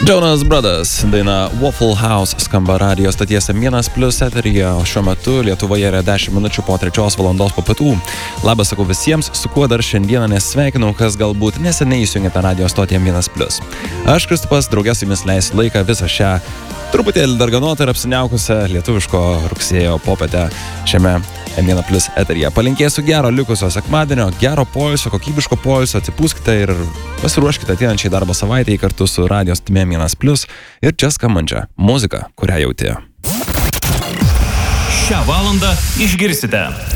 Jonas Brothers, daina Waffle House skamba radio stoties M1+ eteryje, o šiuo metu Lietuvoje yra 10 minučių po 3 valandos po pietų. Labas sakau visiems, su kuo dar šiandieną nesveikinau, kas galbūt neseniai įsijungėte radio stotį M1+. Aš Kristupas, draugės su jumis leisiu laiką visą šią truputėlį darganotą ir apsiniaukusią lietuviško rugsėjo popietę šiame M1+ eteryje. Palinkėsiu gero likusio sekmadienio, gero poilsio, kokybiško poilsio, atsipūskite ir pasiruoškite ateinančiai darbo savaitėje kartu su radio stotimi M1+ ir čia skambančią muziką, kurią jauti. Šią valandą išgirsite